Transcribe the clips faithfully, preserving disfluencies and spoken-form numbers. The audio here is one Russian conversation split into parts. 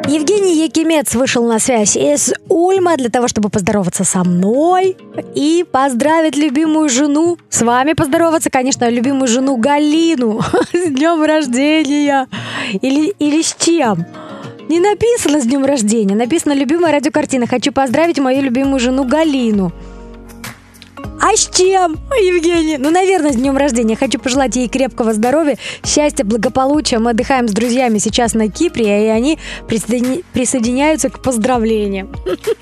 Евгений Якимец вышел на связь из Ульма для того, чтобы поздороваться со мной и поздравить любимую жену. С вами поздороваться, конечно, любимую жену Галину с днем рождения. Или, или с чем? Не написано с днем рождения, написано любимая радиокартина. Хочу поздравить мою любимую жену Галину. А с чем, Евгений? Ну, наверное, с днем рождения. Хочу пожелать ей крепкого здоровья, счастья, благополучия. Мы отдыхаем с друзьями сейчас на Кипре, и они присоедини... присоединяются к поздравлениям.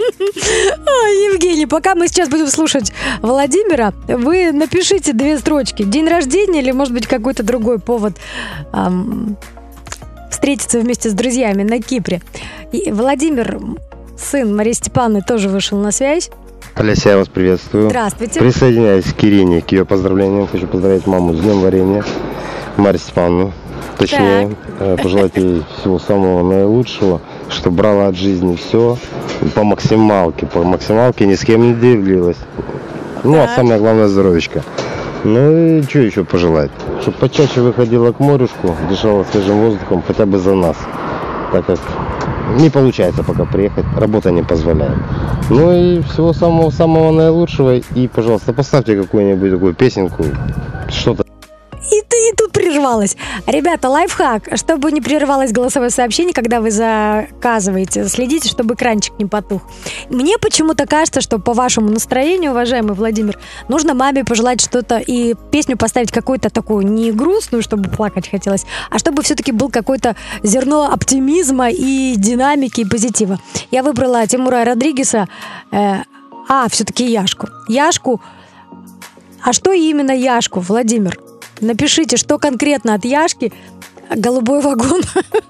Ой, Евгений, пока мы сейчас будем слушать Владимира, вы напишите две строчки. День рождения или, может быть, какой-то другой повод эм, встретиться вместе с друзьями на Кипре. И Владимир, сын Марии Степановны, тоже вышел на связь. Олеся, я вас приветствую. Здравствуйте. Присоединяюсь к Ирине, к ее поздравлениям. Хочу поздравить маму с днем варенья, Марию Степановну. Точнее, так. пожелать ей всего самого наилучшего, чтобы брала от жизни все по максималке. По максималке ни с кем не делилась. Ну, так. А самое главное, здоровечко. Ну и что еще пожелать? Чтобы почаще выходила к морюшку, дышала свежим воздухом, хотя бы за нас. Так как не получается пока приехать, работа не позволяет. Ну и всего самого-самого наилучшего. И, пожалуйста, поставьте какую-нибудь такую песенку, что-то. И ты и тут прервалась. Ребята, лайфхак. Чтобы не прервалось голосовое сообщение, когда вы заказываете, следите, чтобы экранчик не потух. Мне почему-то кажется, что по вашему настроению, уважаемый Владимир, нужно маме пожелать что-то и песню поставить какую-то такую не грустную, чтобы плакать хотелось, а чтобы все-таки был какое-то зерно оптимизма и динамики, и позитива. Я выбрала Тимура Родригеса, э, а, все-таки Яшку. Яшку. А что именно Яшку, Владимир? Напишите, что конкретно от Яшки. Голубой вагон.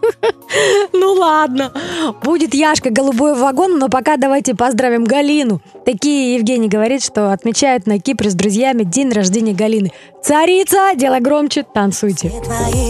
Ну ладно. Будет Яшка, голубой вагон. Но пока давайте поздравим Галину. Такие Евгений говорит, что отмечают на Кипре с друзьями день рождения Галины. Царица, дело громче, танцуйте.